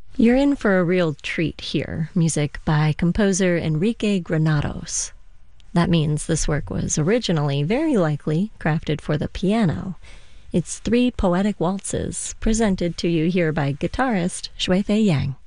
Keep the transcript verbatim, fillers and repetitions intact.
You're in for a real treat here. Music by composer Enrique Granados. That means this work was originally, very likely, crafted for the piano. It's three poetic waltzes, presented to you here by guitarist Shui Fei Yang.